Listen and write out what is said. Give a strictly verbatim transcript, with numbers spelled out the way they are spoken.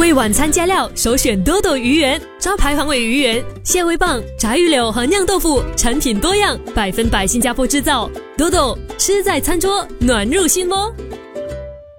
为晚餐加料，首选多多鱼圆，招牌黄尾鱼圆、蟹味棒、炸鱼柳和酿豆腐，产品多样，百分百新加坡制造。多多吃在餐桌，暖入心窝。